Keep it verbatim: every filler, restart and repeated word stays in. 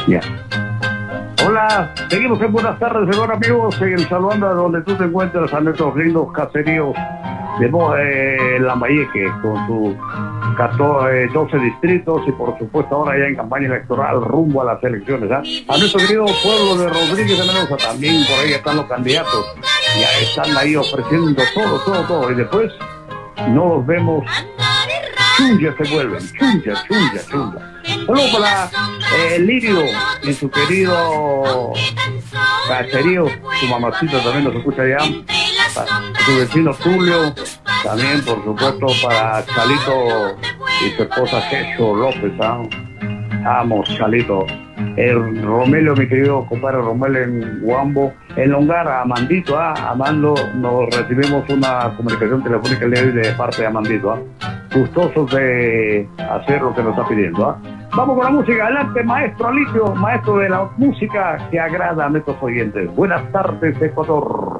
Ya. Hola, seguimos en Buenas tardes, señor amigos, en saludando a donde tú te encuentras, a nuestros lindos caseríos de eh, Lambayeque, con sus catorce, doce distritos y por supuesto ahora ya en campaña electoral rumbo a las elecciones. ¿eh? A nuestro querido pueblo de Rodríguez de Mendoza, también por ahí están los candidatos, ya están ahí ofreciendo todo, todo, todo, y después no los vemos. Chunja se vuelven, chunja, chunja, chunja. Saludos para eh, Lirio y su querido caserío, su mamacita también nos escucha allá, para su vecino Tulio, también por supuesto para Chalito y su esposa Checho López. ¿ah? Vamos, Chalito. El Romelio, mi querido compadre Romelio en Huambo, en Longar, a Amandito, ¿ah? Amando, nos recibimos una comunicación telefónica el día de hoy de parte de Amandito, ¿ah? gustosos de hacer lo que nos está pidiendo. ¿ah? Vamos con la música, adelante maestro Alicio, maestro de la música que agrada a nuestros oyentes. Buenas tardes, Ecuador.